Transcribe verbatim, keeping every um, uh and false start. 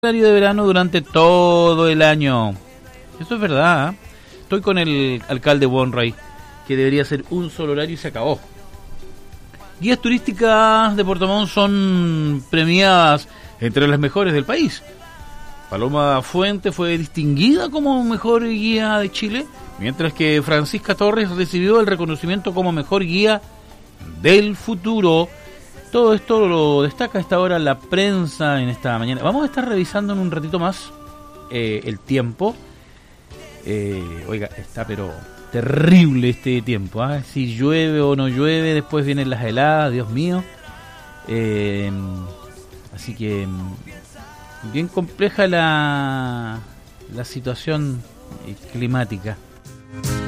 horario de verano durante todo el año. Eso es verdad, ¿eh? Estoy con el alcalde Bonray, que debería ser un solo horario y se acabó. Guías turísticas de Puerto Montt son premiadas entre las mejores del país. Paloma Fuente fue distinguida como mejor guía de Chile, mientras que Francisca Torres recibió el reconocimiento como mejor guía del futuro. Todo esto lo destaca a esta hora la prensa en esta mañana. Vamos a estar revisando en un ratito más eh, el tiempo. Eh, oiga, está pero terrible este tiempo, ¿eh? Si llueve o no llueve, después vienen las heladas, Dios mío. Eh, así que bien compleja la, la situación climática.